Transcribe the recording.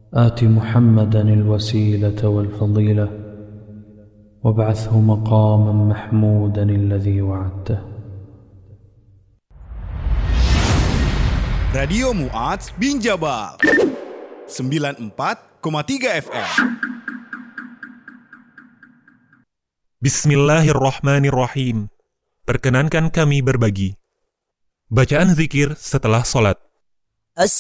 آت محمدا الوسيلة والفضيلة وابعثه مقاما محمودا الذي وعدته. Radio Mu'adz bin Jabal 94,3 FM. Bismillahirrahmanirrahim. Perkenankan kami berbagi bacaan zikir setelah sholat.